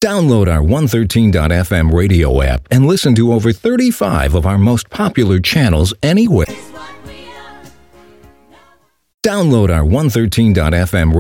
Download our 113.fm radio app and listen to over 35 of our most popular channels anywhere. Download our 113.fm